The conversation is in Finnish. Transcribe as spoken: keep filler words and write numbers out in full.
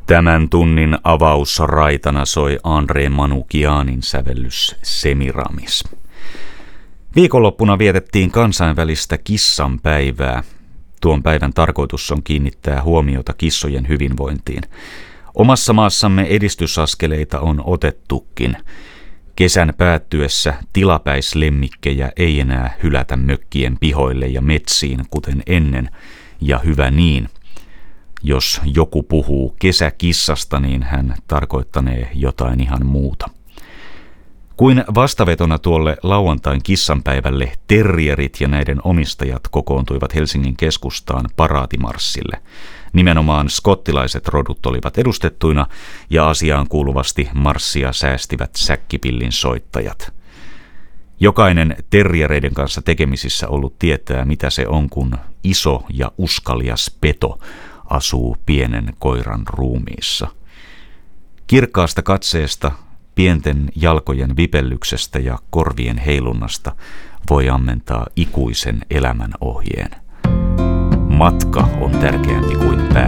Tämän tunnin avausraitana soi Andre Manoukianin sävellys Semiramis. Viikonloppuna vietettiin kansainvälistä kissanpäivää. Tuon päivän tarkoitus on kiinnittää huomiota kissojen hyvinvointiin. Omassa maassamme edistysaskeleita on otettukin. Kesän päättyessä tilapäislemmikkejä ei enää hylätä mökkien pihoille ja metsiin kuten ennen, ja hyvä niin. Jos joku puhuu kesäkissasta, niin hän tarkoittanee jotain ihan muuta. Kuin vastavetona tuolle lauantain kissanpäivälle terrierit ja näiden omistajat kokoontuivat Helsingin keskustaan paraatimarssille. Nimenomaan skottilaiset rodut olivat edustettuina ja asiaan kuuluvasti marssia säästivät säkkipillin soittajat. Jokainen terriereiden kanssa tekemisissä ollut tietää, mitä se on, kun iso ja uskalias peto asuu pienen koiran ruumiissa. Kirkkaasta katseesta, pienten jalkojen vipellyksestä ja korvien heilunnasta voi ammentaa ikuisen elämän ohjeen. Matka on tärkeämpi kuin pää.